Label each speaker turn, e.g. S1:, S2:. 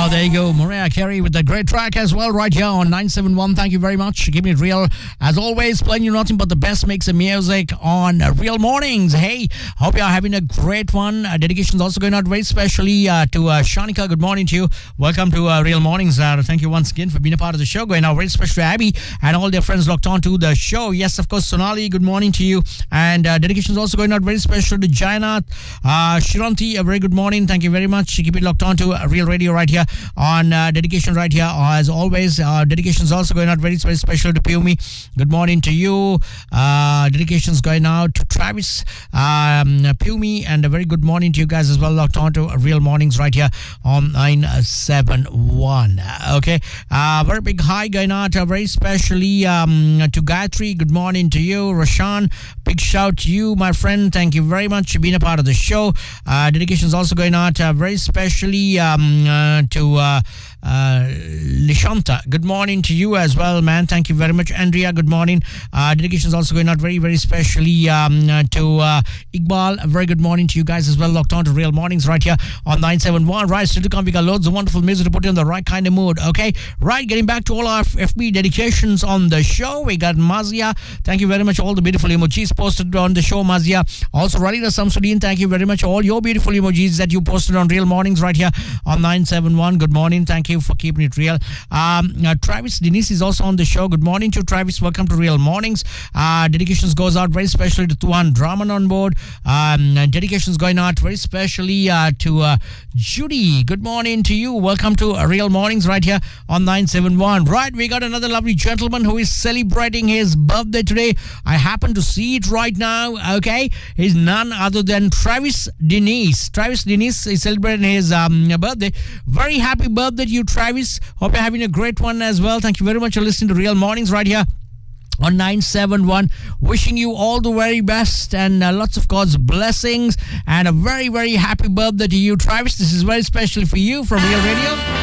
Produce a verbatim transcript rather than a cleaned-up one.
S1: Oh, there you go. Mariah Carey with the great track as well right here on nine seven one. Thank you very much. Keeping it real. As always, playing you nothing but the best mix of music on uh, Real Mornings. Hey, hope you are having a great one. Uh, dedications also going out very specially uh, to uh, Shanika. Good morning to you. Welcome to uh, Real Mornings. Uh, thank you once again for being a part of the show. Going out very special to Abby and all their friends locked on to the show. Yes, of course, Sonali, good morning to you. And uh, dedications also going out very special to Jaina. Uh, Shiranti, a very good morning. Thank you very much. Keep it locked on to uh, Real Radio right here on uh, dedication right here. Uh, as always, uh, dedications also going out very, very special to Pumi. Good morning to you. Uh, dedications going out to Travis, um, Pumi, and a very good morning to you guys as well. Locked on to Real Mornings right here on nine seven one. Okay. Uh, very big hi going out uh, very specially um, to Gayatri. Good morning to you. Roshan, big shout to you, my friend. Thank you very much for being a part of the show. Uh, dedications also going out uh, very specially um, uh, to uh, uh, Lishanta. Good morning to you as well, man. Thank you very much. Andrea, good morning. Uh, dedications also going out very, very specially um, uh, to uh, Iqbal. A very good morning to you guys as well. Locked on to Real Mornings right here on nine seven one. Right, still to come. We got loads of wonderful music to put you in the right kind of mood. Okay, right. Getting back to all our F B dedications on the show. We got Mazia. Thank you very much. All the beautiful emojis posted on the show, Mazia. Also, Radina Samsudin. Thank you very much. All your beautiful emojis that you posted on Real Mornings right here on nine seven one. Good morning. Thank you for keeping it real. Um, uh, Travis Denise is also on the show. Good morning to Travis. Welcome to Real Mornings. Uh, dedications goes out very specially to Tuan Draman on board. Um, and dedications going out very specially uh, to uh, Judy. Good morning to you. Welcome to uh, Real Mornings right here on nine seven one. Right, we got another lovely gentleman who is celebrating his birthday today. I happen to see it right now. Okay, he's none other than Travis Denise. Travis Denise is celebrating his um, birthday. Very happy birthday to you, Travis. Hope you're having a great one as well. Thank you very much for listening to Real Mornings right here on nine seven one. Wishing you all the very best and uh, lots of God's blessings and a very, very happy birthday to you, Travis. This is very special for you from Real Radio.